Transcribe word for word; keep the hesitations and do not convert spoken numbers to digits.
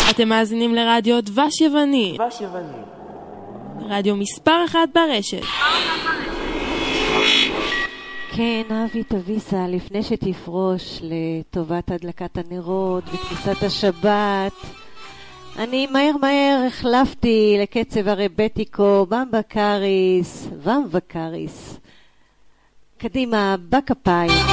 אתם מאזינים לרדיו דבש יווני. דבש יווני. רדיו מספר אחד ברשת. כן, אבי תביסה, לפני שתפרוש לטובת הדלקת הנרות וכניסת השבת, אני מהר מהר החלפתי לקצב הרבטיקו, במבה קריס, במבה קריס. קדימה, בכפיים.